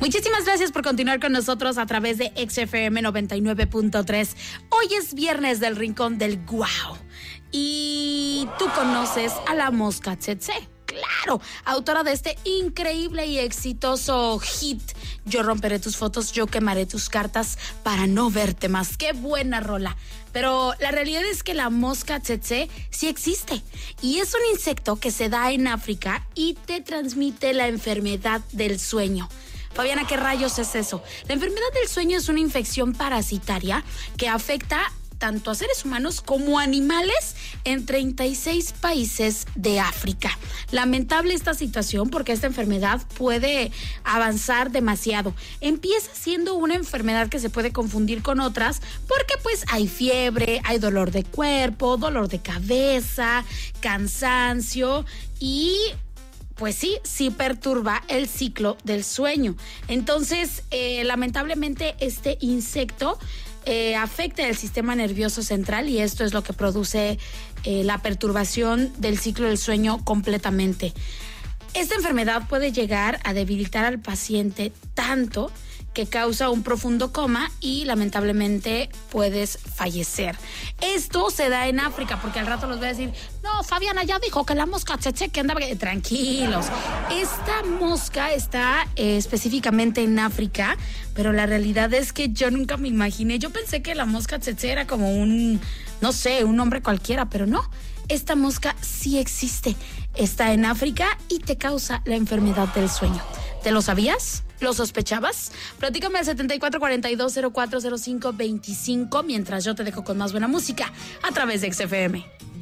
Muchísimas gracias por continuar con nosotros a través de XFM 99.3. Hoy es viernes del Rincón del Guau. Y tú conoces a la mosca tsetse. Claro, autora de este increíble y exitoso hit. Yo romperé tus fotos, yo quemaré tus cartas para no verte más. ¡Qué buena rola! Pero la realidad es que la mosca tsetse sí existe. Y es un insecto que se da en África y te transmite la enfermedad del sueño. Fabiana, ¿qué rayos es eso? La enfermedad del sueño es una infección parasitaria que afecta tanto a seres humanos como animales en 36 países de África. Lamentable esta situación porque esta enfermedad puede avanzar demasiado. Empieza siendo una enfermedad que se puede confundir con otras porque pues hay fiebre, hay dolor de cuerpo, dolor de cabeza, cansancio y pues sí perturba el ciclo del sueño. Entonces, lamentablemente este insecto afecta el sistema nervioso central y esto es lo que produce la perturbación del ciclo del sueño completamente. Esta enfermedad puede llegar a debilitar al paciente tanto que causa un profundo coma y lamentablemente puedes fallecer. Esto se da en África porque al rato los voy a decir, no, Fabiana ya dijo que la mosca tsetse que andaba... Tranquilos, esta mosca está específicamente en África, pero la realidad es que yo nunca me imaginé, yo pensé que la mosca tsetse era como un nombre cualquiera, pero no, esta mosca sí existe, está en África y te causa la enfermedad del sueño. ¿Te lo sabías? ¿Lo sospechabas? Platícame al 7442040525 mientras yo te dejo con más buena música a través de XFM.